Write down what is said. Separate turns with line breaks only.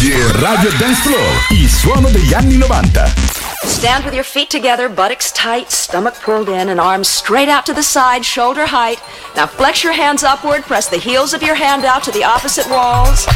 Radio Dance Floor, il suono degli anni 90.
Stand with your feet together, buttocks tight, stomach pulled in, and arms straight out to the side, shoulder height. Now flex your hands upward, press the heels of your hand out to the opposite walls.